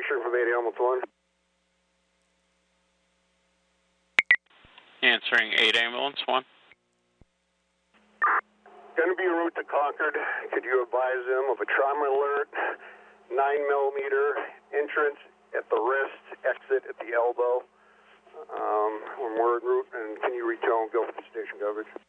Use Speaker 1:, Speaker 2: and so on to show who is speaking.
Speaker 1: answering from 8 Ambulance 1.
Speaker 2: Answering 8 Ambulance 1.
Speaker 1: Going to be en route to Concord. Could you advise them of a trauma alert, 9mm entrance at the wrist, exit at the elbow? When we're en route, and can you retell and go for the station coverage?